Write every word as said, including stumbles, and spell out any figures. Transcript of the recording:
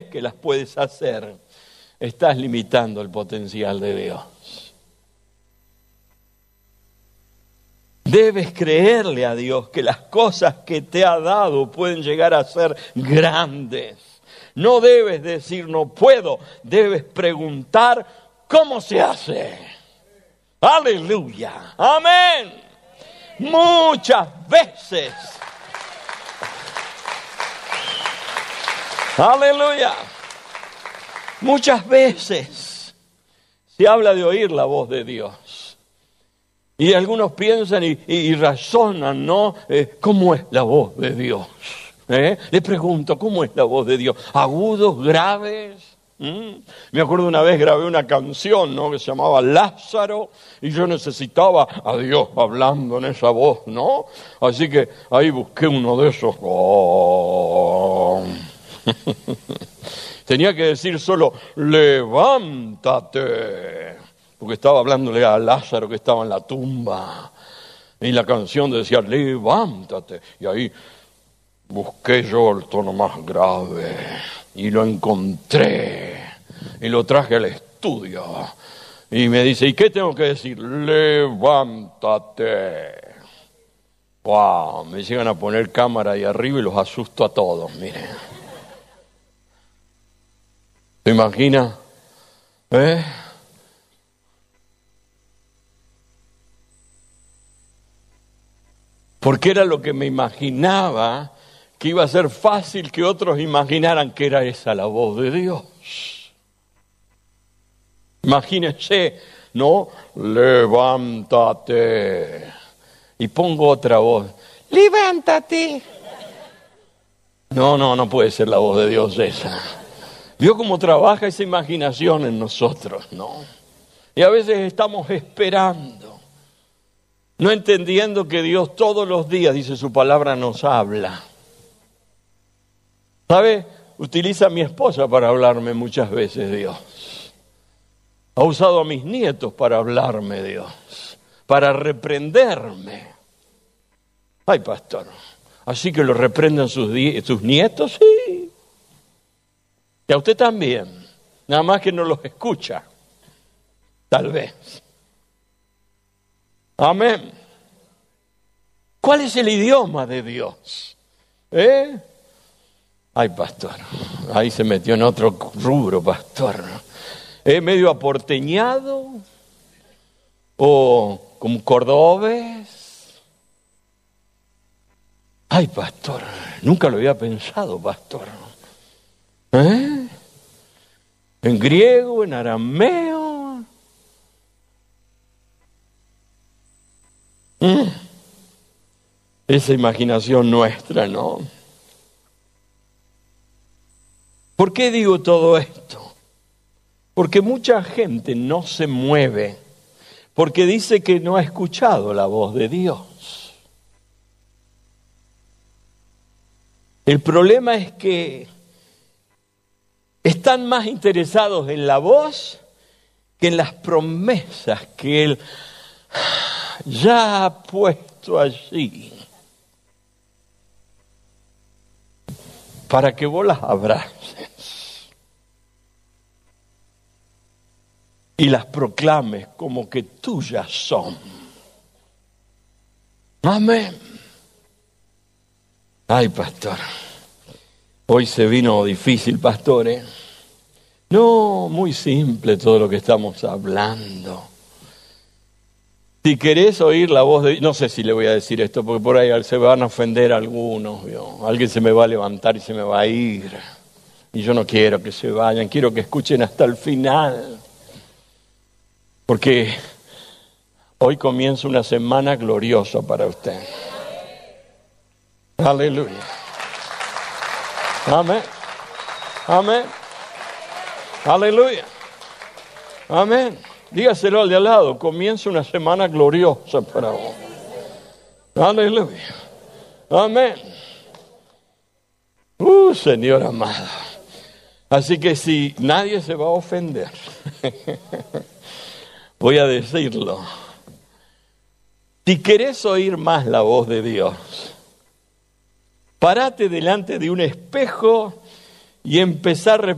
que las puedes hacer, estás limitando el potencial de Dios. Debes creerle a Dios que las cosas que te ha dado pueden llegar a ser grandes. No debes decir no puedo, debes preguntar cómo se hace. Aleluya, amén. Muchas veces, aleluya, muchas veces se habla de oír la voz de Dios. Y algunos piensan y, y, y razonan, ¿no? Eh, ¿Cómo es la voz de Dios? ¿Eh? Le pregunto, ¿cómo es la voz de Dios? ¿Agudos, graves? ¿Mm? Me acuerdo una vez grabé una canción, ¿no? Que se llamaba Lázaro, y yo necesitaba a Dios hablando en esa voz, ¿no? Así que ahí busqué uno de esos. Oh. Tenía que decir solo, levántate. Porque estaba hablándole a Lázaro que estaba en la tumba. Y la canción decía, levántate. Y ahí busqué yo el tono más grave. Y lo encontré. Y lo traje al estudio. Y me dice, ¿y qué tengo que decir? Levántate. Wow, me llegan a poner cámara ahí arriba y los asusto a todos, miren. ¿Se imagina? ¿Eh? Porque era lo que me imaginaba, que iba a ser fácil que otros imaginaran que era esa la voz de Dios. Imagínense, ¿no? Levántate. Y pongo otra voz. Levántate. No, no, no puede ser la voz de Dios esa. Vio cómo trabaja esa imaginación en nosotros, ¿no? Y a veces estamos esperando. No entendiendo que Dios todos los días, dice su palabra, nos habla. ¿Sabe? Utiliza a mi esposa para hablarme muchas veces Dios. Ha usado a mis nietos para hablarme Dios. Para reprenderme. Ay, pastor, ¿así que lo reprenden sus, sus nietos? Sí. Y a usted también. Nada más que no los escucha. Tal vez. Amén. ¿Cuál es el idioma de Dios? ¿Eh? Ay, pastor, ahí se metió en otro rubro, pastor. ¿Eh? ¿Medio aporteñado? ¿O como cordobés? Ay, pastor, nunca lo había pensado, pastor. ¿Eh? ¿En griego, en arameo? Mm. Esa imaginación nuestra, ¿no? ¿Por qué digo todo esto? Porque mucha gente no se mueve, porque dice que no ha escuchado la voz de Dios. El problema es que están más interesados en la voz que en las promesas que Él ya ha puesto allí para que vos las abraces y las proclames como que tuyas son. Amén. Ay, pastor, hoy se vino difícil, pastor, ¿eh? No, muy simple todo lo que estamos hablando. Si querés oír la voz de... No sé si le voy a decir esto, porque por ahí se van a ofender algunos, ¿vio? Alguien se me va a levantar y se me va a ir. Y yo no quiero que se vayan, quiero que escuchen hasta el final. Porque hoy comienza una semana gloriosa para usted. Aleluya. Amén. Amén. Aleluya. Amén. Dígaselo al de al lado, comienza una semana gloriosa para vos. Aleluya. Amén. Uh, Señor amado. Así que si nadie se va a ofender, voy a decirlo. Si querés oír más la voz de Dios, parate delante de un espejo y empezar a